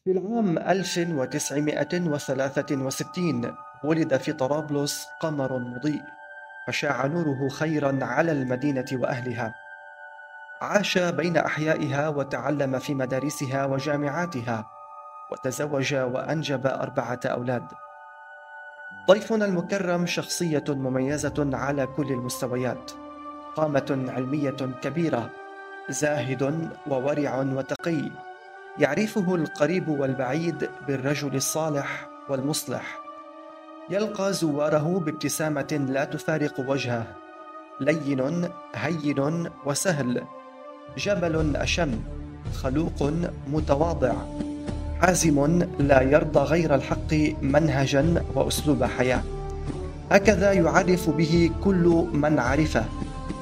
في العام 1963 ولد في طرابلس قمر مضيء، فشاع نوره خيرا على المدينة وأهلها. عاش بين أحيائها وتعلم في مدارسها وجامعاتها، وتزوج وأنجب 4 أولاد. ضيفنا المكرم شخصية مميزة على كل المستويات، قامة علمية كبيرة، زاهد وورع وتقي، يعرفه القريب والبعيد بالرجل الصالح والمصلح. يلقى زواره بابتسامة لا تفارق وجهه، لين هين وسهل، جبل أشم، خلوق متواضع، حازم لا يرضى غير الحق منهجا وأسلوب حياة. هكذا يعرف به كل من عرفه،